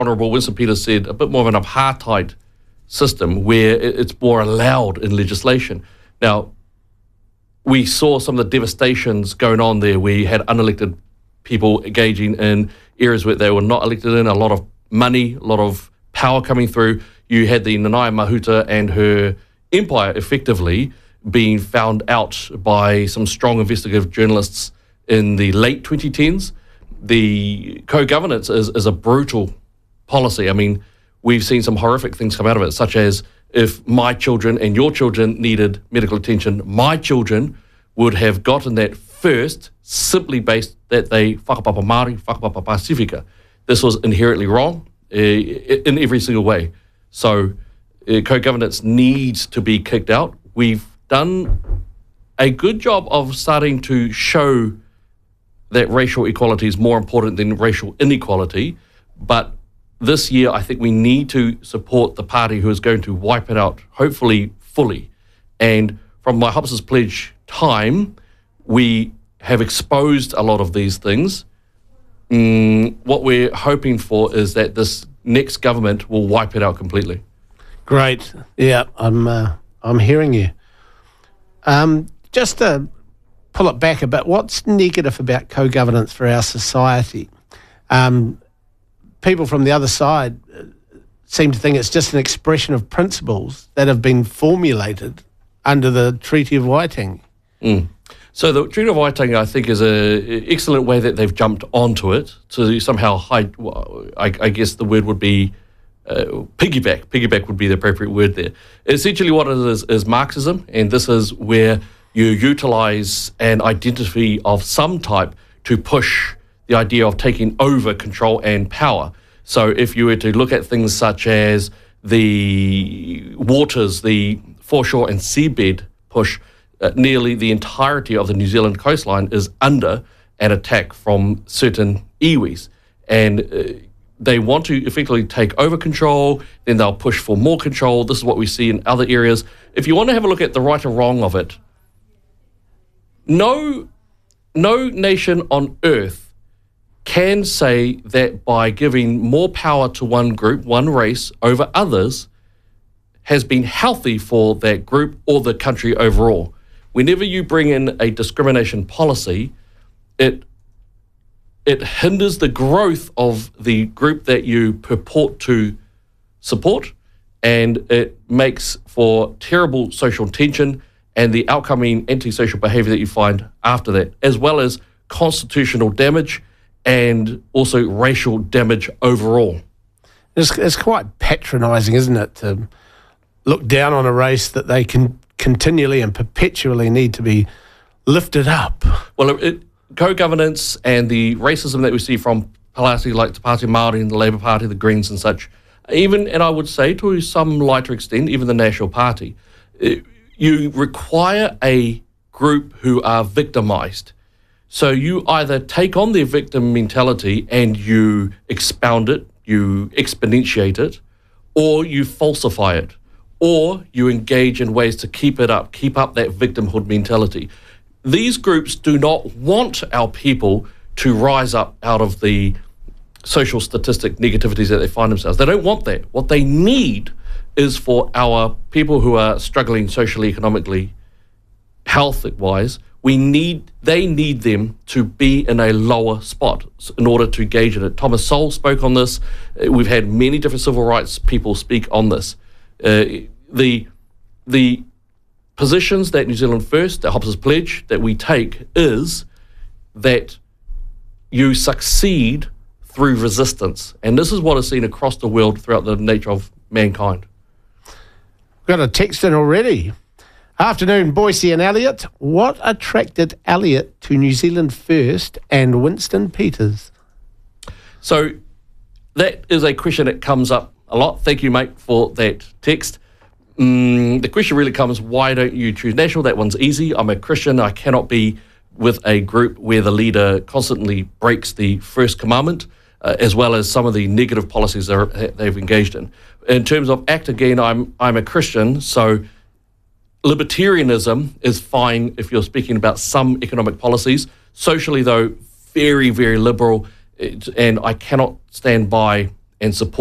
Honourable Winston Peters said, a bit more of an apartheid system where it's more allowed in legislation. Now, we saw some of the devastations going on there where you had unelected people engaging in areas where they were not elected in, a lot of money, a lot of power coming through. You had the Nanaia Mahuta and her empire effectively being found out by some strong investigative journalists in the late 2010s. The co-governance is a brutal policy. I mean, we've seen some horrific things come out of it, such as if my children and your children needed medical attention, my children would have gotten that first simply based that they whakapapa Māori, whakapapa Pasifika. This was inherently wrong in every single way. So co-governance needs to be kicked out. We've done a good job of starting to show that racial equality is more important than racial inequality, but this year, I think we need to support the party who is going to wipe it out, hopefully fully. And from my Hops's Pledge time, we have exposed a lot of these things. What we're hoping for is that this next government will wipe it out completely. Great. Yeah, I'm hearing you. Just to pull it back a bit, what's negative about co-governance for our society? People from the other side seem to think it's just an expression of principles that have been formulated under the Treaty of Waitangi. So the Treaty of Waitangi, I think, is an excellent way that they've jumped onto it to somehow hide, I guess the word would be piggyback. Piggyback would be the appropriate word there. Essentially what it is Marxism, and this is where you utilise an identity of some type to push the idea of taking over control and power. So if you were to look at things such as the waters, the foreshore and seabed push, nearly the entirety of the New Zealand coastline is under an attack from certain iwis. And they want to effectively take over control, then they'll push for more control. This is what we see in other areas. If you want to have a look at the right or wrong of it, no nation on earth can say that by giving more power to one group, one race, over others, has been healthy for that group or the country overall. Whenever you bring in a discrimination policy, it hinders the growth of the group that you purport to support, and it makes for terrible social tension and the outcoming antisocial behaviour that you find after that, as well as constitutional damage and also racial damage overall. It's quite patronising, isn't it, to look down on a race that they can continually and perpetually need to be lifted up. Well, co-governance and the racism that we see from parties like the Party Māori and the Labour Party, the Greens and such, even, and I would say to some lighter extent, even the National Party, you require a group who are victimised. So you either take on their victim mentality and you expound it, you exponentiate it, or you falsify it, or you engage in ways to keep up that victimhood mentality. These groups do not want our people to rise up out of the social statistic negativities that they find themselves. They don't want that. What they need is for our people who are struggling socially, economically, health-wise, they need them to be in a lower spot in order to engage in it. Thomas Sowell spoke on this. We've had many different civil rights people speak on this. The positions that New Zealand First, that Hops's Pledge, that we take is that you succeed through resistance. And this is what is seen across the world throughout the nature of mankind. Got a text in already. Afternoon, Boise and Elliot. What attracted Elliot to New Zealand First and Winston Peters? So that is a question that comes up a lot. Thank you, mate, for that text. The question really comes, why don't you choose National? That one's easy. I'm a Christian. I cannot be with a group where the leader constantly breaks the first commandment, as well as some of the negative policies they've engaged in. In terms of ACT, again, I'm a Christian, so libertarianism is fine if you're speaking about some economic policies. Socially, though, very, very liberal, and I cannot stand by and support